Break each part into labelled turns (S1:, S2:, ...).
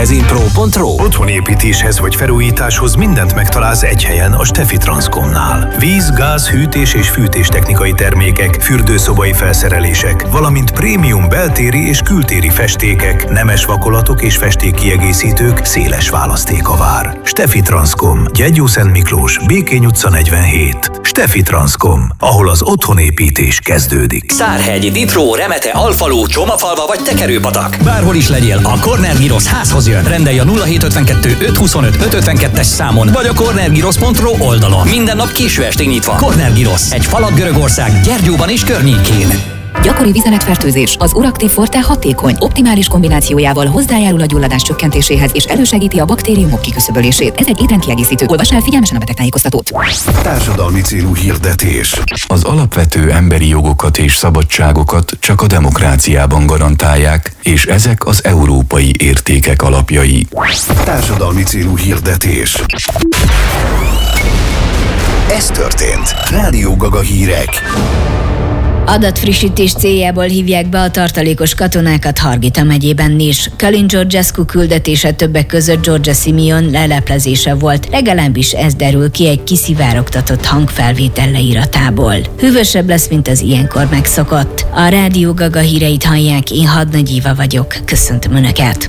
S1: Pro.ro. Otthonépítéshez vagy felújításhoz mindent megtalálsz egy helyen a Steffi Transcomnál. Víz, gáz, hűtés és fűtéstechnikai termékek, fürdőszobai felszerelések, valamint prémium beltéri és kültéri festékek, nemes vakolatok és festékkiegészítők széles választéka vár. Steffi Transcom, Gyegyó-Szent Miklós, Békény utca 47. Steffi Transcom, ahol az otthonépítés kezdődik.
S2: Szárhegy, Ditró, Remete, Alfalu, Csomafalva vagy Tekerőpatak.
S3: Bárhol is legyél, a Corner Gyrosz házhoz jön. Rendelj a 0752 525 552-es számon, vagy a cornergyrosz.ro oldalon.
S2: Minden nap késő estig nyitva.
S3: Corner Gyrosz, egy falat Görögország, Gyergyóban és környékén.
S4: Gyakori vizeletfertőzés. Az Uraktiv Forte hatékony, optimális kombinációjával hozzájárul a gyulladás csökkentéséhez és elősegíti a baktériumok kiküszöbölését. Ez egy étrendkiegészítő. Olvass el figyelmesen a betegtájékoztatót.
S1: Társadalmi célú hirdetés.
S5: Az alapvető emberi jogokat és szabadságokat csak a demokráciában garantálják, és ezek az európai értékek alapjai.
S1: Társadalmi célú hirdetés. Ez történt. Rádió Gaga hírek.
S6: Adatfrissítés céljából hívják be a tartalékos katonákat Harghita megyében is. Calin Georgescu küldetése többek között Giorgia Simeon leleplezése volt, legalábbis ez derül ki egy kiszivárogtatott hangfelvétel leíratából. Hűvösebb lesz, mint az ilyenkor megszokott. A Rádió Gaga híreit hallják, én Hadnagy Éva vagyok. Köszöntöm Önöket!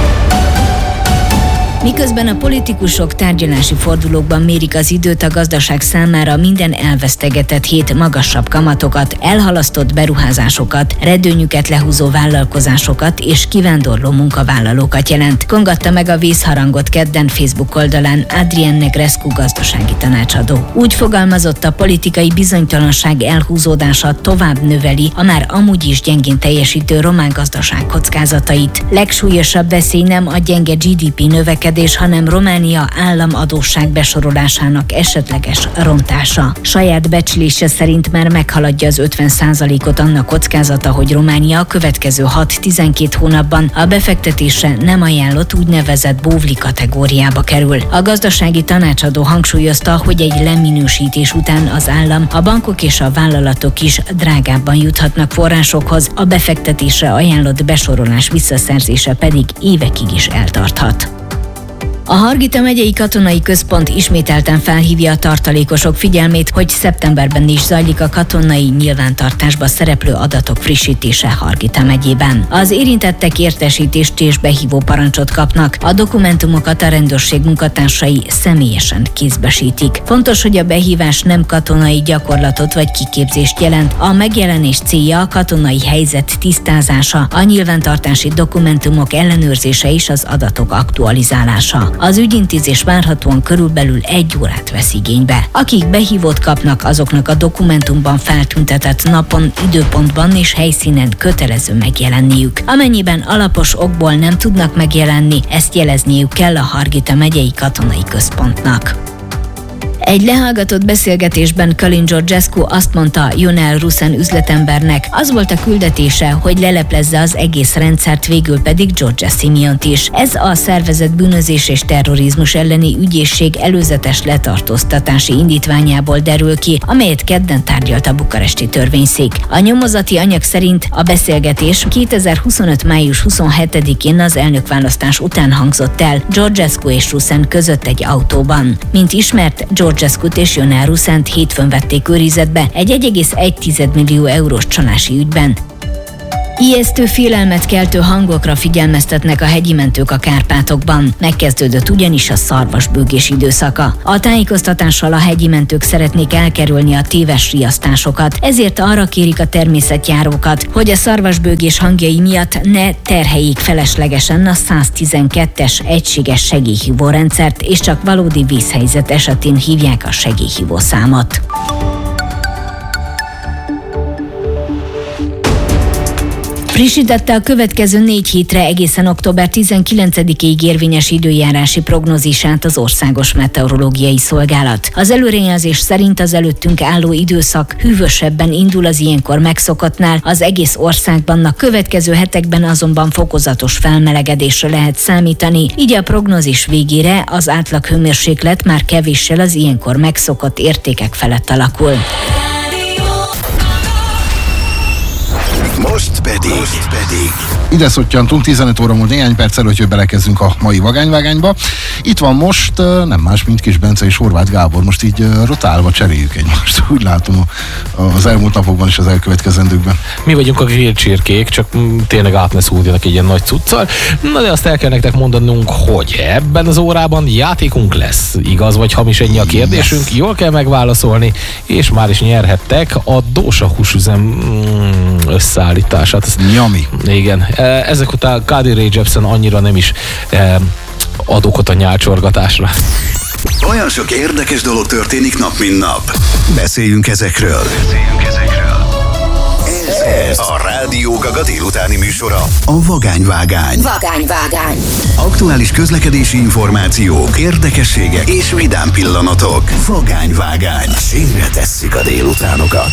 S6: Miközben a politikusok tárgyalási fordulókban mérik az időt, a gazdaság számára minden elvesztegetett hét magasabb kamatokat, elhalasztott beruházásokat, redőnyüket lehúzó vállalkozásokat és kivándorló munkavállalókat jelent. Kongatta meg a vészharangot kedden Facebook oldalán Adrian Negrescu gazdasági tanácsadó. Úgy fogalmazott, a politikai bizonytalanság elhúzódása tovább növeli a már amúgy is gyengén teljesítő román gazdaság kockázatait. Legsúlyosabb veszély nem a gyenge GDP növekedés, hanem Románia államadósság besorolásának esetleges rontása. Saját becslése szerint már meghaladja az 50%-ot annak kockázata, hogy Románia a következő 6-12 hónapban a befektetésre nem ajánlott úgynevezett bóvli kategóriába kerül. A gazdasági tanácsadó hangsúlyozta, hogy egy leminősítés után az állam, a bankok és a vállalatok is drágábban juthatnak forrásokhoz, a befektetésre ajánlott besorolás visszaszerzése pedig évekig is eltarthat. A Harghita megyei katonai központ ismételten felhívja a tartalékosok figyelmét, hogy szeptemberben is zajlik a katonai nyilvántartásba szereplő adatok frissítése Harghita megyében. Az érintettek értesítést és behívó parancsot kapnak, a dokumentumokat a rendőrség munkatársai személyesen kézbesítik. Fontos, hogy a behívás nem katonai gyakorlatot vagy kiképzést jelent, a megjelenés célja a katonai helyzet tisztázása, a nyilvántartási dokumentumok ellenőrzése és az adatok aktualizálása. Az ügyintézés várhatóan körülbelül 1 órát vesz igénybe. Akik behívót kapnak, azoknak a dokumentumban feltüntetett napon, időpontban és helyszínen kötelező megjelenniük. Amennyiben alapos okból nem tudnak megjelenni, ezt jelezniük kell a Harghita megyei katonai központnak. Egy lehallgatott beszélgetésben Calin Georgescu azt mondta Ionel Rusen üzletembernek, az volt a küldetése, hogy leleplezze az egész rendszert, végül pedig Giorgia Simeont is. Ez a szervezett bűnözés és terrorizmus elleni ügyészség előzetes letartóztatási indítványából derül ki, amelyet kedden tárgyalt a bukaresti törvényszék. A nyomozati anyag szerint a beszélgetés 2025. május 27-én az elnökválasztás után hangzott el Georgescu és Rusen között egy autóban. Mint ismert, Georgescut és Ionel Rusent hétfőn vették őrizetbe egy 1,1 millió eurós csalási ügyben. Ijesztő félelmet keltő hangokra figyelmeztetnek a hegyi mentők a Kárpátokban. Megkezdődött ugyanis a szarvasbőgés időszaka. A tájékoztatással a hegyi mentők szeretnék elkerülni a téves riasztásokat, ezért arra kérik a természetjárókat, hogy a szarvasbőgés hangjai miatt ne terheljék feleslegesen a 112-es egységes segélyhívó rendszert, és csak valódi vízhelyzet esetén hívják a segélyhívó számot. Frissítette a következő 4 hétre egészen október 19-ig érvényes időjárási prognózisát az Országos Meteorológiai Szolgálat. Az előrejelzés szerint az előttünk álló időszak hűvösebben indul az ilyenkor megszokottnál az egész országban, a következő hetekben azonban fokozatos felmelegedésre lehet számítani, így a prognózis végére az átlag hőmérséklet már kevéssel az ilyenkor megszokott értékek felett alakul.
S7: Most pedig.
S8: Ide szottyantunk, 15 óra múlt néhány perccel, hogy belekezdünk a mai vagányvágányba. Itt van most nem más, mint Kis Bence és Horváth Gábor. Most így rotálva cseréljük egymást. Úgy látom az elmúlt napokban és az elkövetkezendőkben.
S9: Mi vagyunk a grillcsirkék, csak tényleg át ne szúrjanak egy ilyen nagy cuccal. Na de azt el kell nektek mondanunk, hogy ebben az órában játékunk lesz. Igaz vagy hamis, ennyi a kérdésünk. Yes. Jól kell megválaszolni, és már is nyerhettek a Dósa húsüzem összeállítását.
S8: Nyami.
S9: Igen. Ezek után Carly Rae Jepsen annyira nem is ad okot a nyálcsorgatásra.
S7: Olyan sok érdekes dolog történik nap, mint nap. Beszéljünk ezekről. Ez a Rádió Gaga délutáni műsora, a Vagányvágány. Aktuális közlekedési információk, érdekességek és vidám pillanatok. Vagányvágány. Sínre tesszük a délutánokat.